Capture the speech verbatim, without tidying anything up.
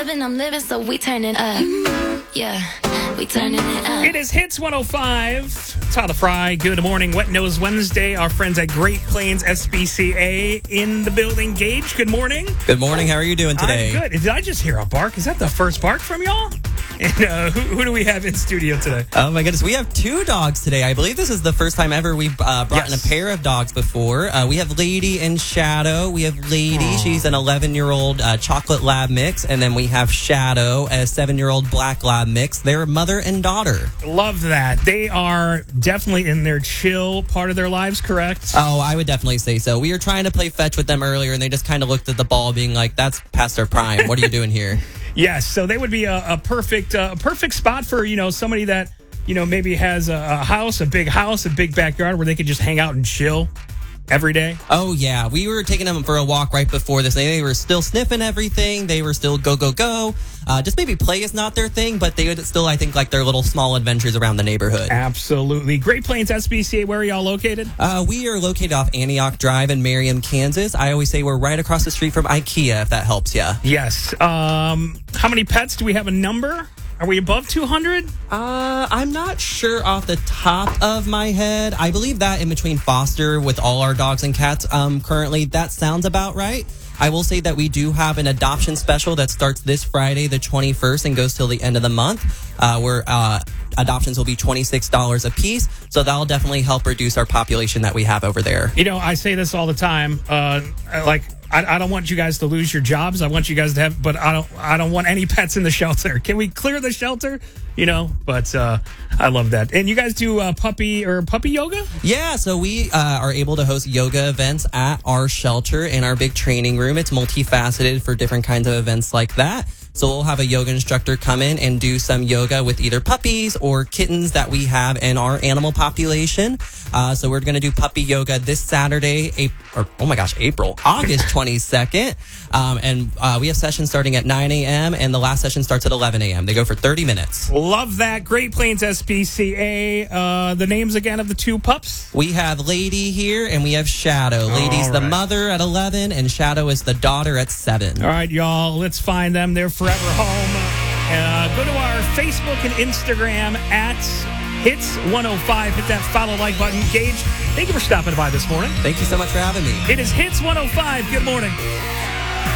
loving, I'm living, so we turning up. Yeah, we turning it up. It is Hits one oh five. Tyler Fry, good morning. Wet Nose Wednesday. Our friends at Great Plains S P C A in the building. Gage, good morning. Good morning. How are you doing today? I'm good. Did I just hear a bark? Is that the first bark from y'all? And uh, who, who do we have in studio today? Oh, my goodness. We have two dogs today. I believe this is the first time ever we've uh, brought Yes. in a pair of dogs before. Uh, we have Lady and Shadow. We have Lady. Aww. She's an eleven-year-old uh, chocolate lab mix. And then we have Shadow, a seven-year-old black lab mix. They're mother and daughter. Love that. They are definitely in their chill part of their lives, correct? Oh, I would definitely say so. We were trying to play fetch with them earlier, and they just kind of looked at the ball being like, that's past their prime. What are you doing here? Yes, so they would be a, a perfect uh, a perfect spot for, you know, somebody that, you know, maybe has a, a house, a big house, a big backyard where they could just hang out and chill every day. Oh, yeah. We were taking them for a walk right before this. They were still sniffing everything. They were still go, go, go. Uh, just maybe play is not their thing, but they would still, I think, like their little small adventures around the neighborhood. Absolutely. Great Plains S P C A, where are y'all located? Uh, we are located off Antioch Drive in Merriam, Kansas. I always say we're right across the street from IKEA, if that helps you. Yes. Um, how many pets? Do we have a number? Are we above two hundred? Uh, I'm not sure off the top of my head. I believe that in between foster with all our dogs and cats, um, currently, that sounds about right. I will say that we do have an adoption special that starts this Friday, the twenty-first, and goes till the end of the month, uh, where uh, adoptions will be twenty-six dollars a piece. So that'll definitely help reduce our population that we have over there. You know, I say this all the time. Uh, like, I, I don't want you guys to lose your jobs. I want you guys to have, but I don't. I don't want any pets in the shelter. Can we clear the shelter? You know, but uh, I love that. And you guys do uh, puppy or puppy yoga? Yeah, so we uh, are able to host yoga events at our shelter in our big training room. It's multifaceted for different kinds of events like that. So we'll have a yoga instructor come in and do some yoga with either puppies or kittens that we have in our animal population. Uh, so we're going to do puppy yoga this Saturday, April, or, oh my gosh, April, August twenty-second. Um, and uh, we have sessions starting at nine a.m. and the last session starts at eleven a.m. They go for thirty minutes. Love that. Great Plains S P C A. Uh, the names again of the two pups? We have Lady here and we have Shadow. Lady's All the right. mother at eleven and Shadow is the daughter at seven. All right, y'all. Let's find them. They're forever home. Uh, go to our Facebook and Instagram at Hits one oh five. Hit that follow like button. Gage, thank you for stopping by this morning. Thank you so much for having me. It is Hits one oh five. Good morning.